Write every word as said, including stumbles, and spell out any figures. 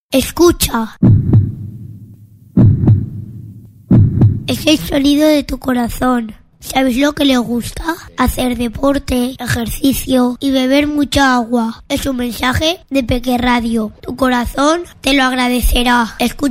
Escucha. Es el sonido de tu corazón. ¿Sabes lo que le gusta? Hacer deporte, ejercicio y beber mucha agua. Es un mensaje de Peque Radio. Tu corazón te lo agradecerá. Escucha.